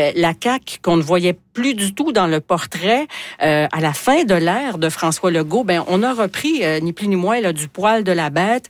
la CAQ, qu'on ne voyait plus du tout dans le portrait à la fin de l'ère de François Legault, on a repris ni plus ni moins là, du poil de la bête.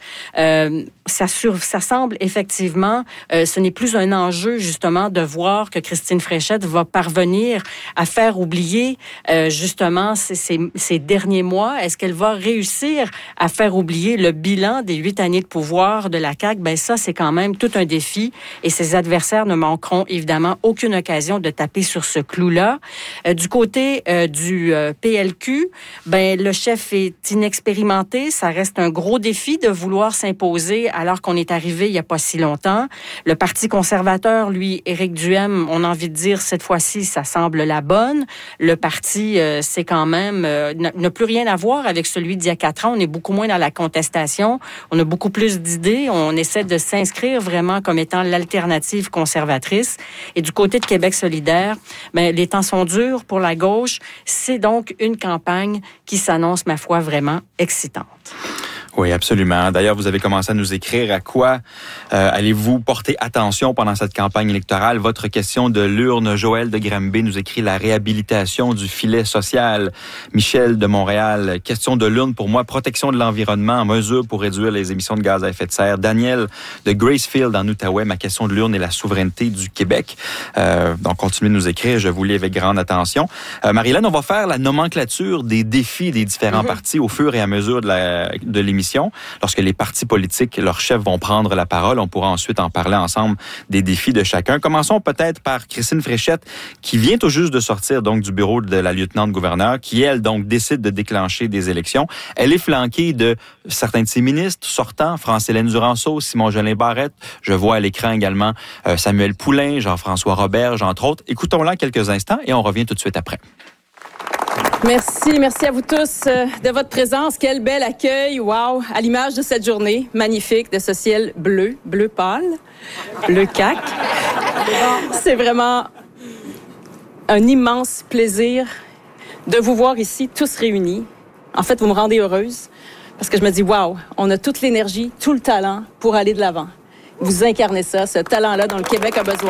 Ça semble effectivement, ce n'est plus un enjeu justement de voir que Christine Fréchette va parvenir à faire oublier justement ces derniers mois. Est-ce qu'elle va réussir à faire oublier le bilan des 8 années de pouvoir de la CAQ? Ça, c'est quand même tout un défi et ses adversaires ne manqueront évidemment aucune occasion de taper sur ce clou-là. Du côté du PLQ, le chef est inexpérimenté. Ça reste un gros défi de vouloir s'imposer alors qu'on est arrivé il n'y a pas si longtemps. Le Parti conservateur, lui, Éric Duhaime, on a envie de dire cette fois-ci, ça semble la bonne. Le parti, c'est quand même, n'a plus rien à voir avec celui d'il y a 4 ans. On est beaucoup moins dans la contestation. On a beaucoup plus d'idées. On essaie de s'inscrire vraiment comme étant l'alternative conservatrice. Et du côté de Québec solidaire, les temps sont durs pour la gauche. C'est donc une campagne qui s'annonce, ma foi, vraiment excitante. Oui, absolument. D'ailleurs, vous avez commencé à nous écrire à quoi allez-vous porter attention pendant cette campagne électorale. Votre question de l'urne, Joël de Granby nous écrit la réhabilitation du filet social. Michel de Montréal, question de l'urne pour moi, protection de l'environnement, mesures pour réduire les émissions de gaz à effet de serre. Daniel de Gracefield en Outaouais, ma question de l'urne est la souveraineté du Québec. Donc, continuez de nous écrire, je vous lis avec grande attention. Marie-Hélène, on va faire la nomenclature des défis des différents partis au fur et à mesure de l'émission. Lorsque les partis politiques, leurs chefs vont prendre la parole, on pourra ensuite en parler ensemble des défis de chacun. Commençons peut-être par Christine Fréchette, qui vient tout juste de sortir donc du bureau de la lieutenant-gouverneur, qui, elle, donc, décide de déclencher des élections. Elle est flanquée de certains de ses ministres sortants, France-Hélène Duranceau, Simon-Jolin Barrette. Je vois à l'écran également Samuel Poulain, Jean-François Roberge, entre autres. Écoutons-la quelques instants et on revient tout de suite après. Merci à vous tous de votre présence. Quel bel accueil, wow, à l'image de cette journée magnifique de ce ciel bleu pâle, bleu CAQ. C'est vraiment un immense plaisir de vous voir ici tous réunis. En fait, vous me rendez heureuse parce que je me dis, wow, on a toute l'énergie, tout le talent pour aller de l'avant. Vous incarnez ça, ce talent-là dont le Québec a besoin.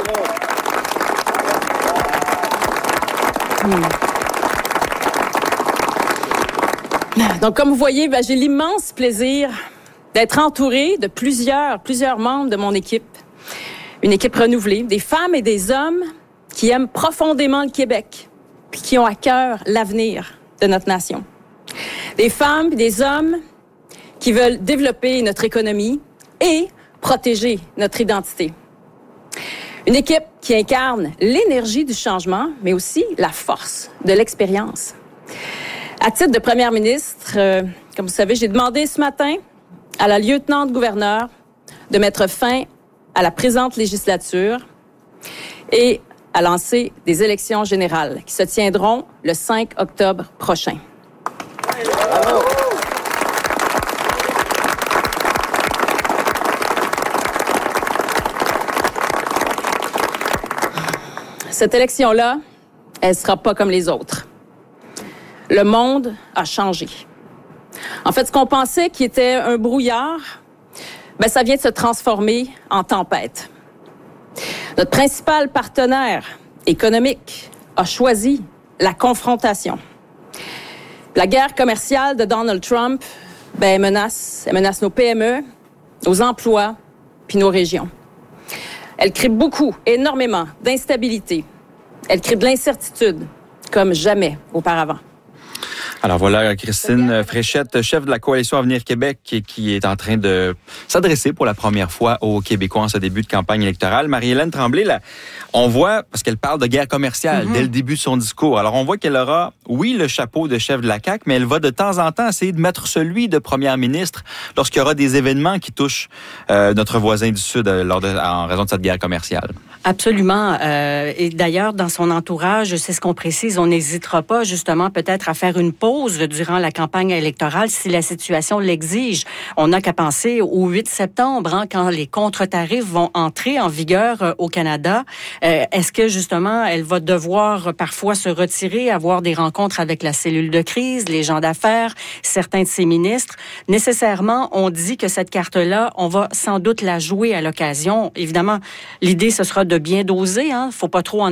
Donc, comme vous voyez, j'ai l'immense plaisir d'être entourée de plusieurs membres de mon équipe. Une équipe renouvelée, des femmes et des hommes qui aiment profondément le Québec, puis qui ont à cœur l'avenir de notre nation. Des femmes et des hommes qui veulent développer notre économie et protéger notre identité. Une équipe qui incarne l'énergie du changement, mais aussi la force de l'expérience. À titre de première ministre, comme vous savez, j'ai demandé ce matin à la lieutenant-gouverneur de mettre fin à la présente législature et à lancer des élections générales qui se tiendront le 5 octobre prochain. Cette élection-là, elle ne sera pas comme les autres. Le monde a changé. En fait, ce qu'on pensait qui était un brouillard, ça vient de se transformer en tempête. Notre principal partenaire économique a choisi la confrontation. La guerre commerciale de Donald Trump, elle menace nos PME, nos emplois, puis nos régions. Elle crée énormément d'instabilité. Elle crée de l'incertitude, comme jamais auparavant. Alors voilà, Christine Fréchette, chef de la Coalition Avenir Québec, qui est en train de s'adresser pour la première fois aux Québécois en ce début de campagne électorale. Marie-Hélène Tremblay, là, on voit, parce qu'elle parle de guerre commerciale dès le début de son discours, alors on voit qu'elle aura, oui, le chapeau de chef de la CAQ, mais elle va de temps en temps essayer de mettre celui de première ministre lorsqu'il y aura des événements qui touchent notre voisin du Sud en raison de cette guerre commerciale. Absolument. Et d'ailleurs, dans son entourage, c'est ce qu'on précise, on n'hésitera pas justement peut-être à faire une pause durant la campagne électorale si la situation l'exige. On n'a qu'à penser au 8 septembre, quand les contre-tarifs vont entrer en vigueur au Canada. Est-ce que justement, elle va devoir parfois se retirer, avoir des rencontres avec la cellule de crise, les gens d'affaires, certains de ses ministres? Nécessairement, on dit que cette carte-là, on va sans doute la jouer à l'occasion. Évidemment, l'idée, ce sera de bien doser. Faut pas trop en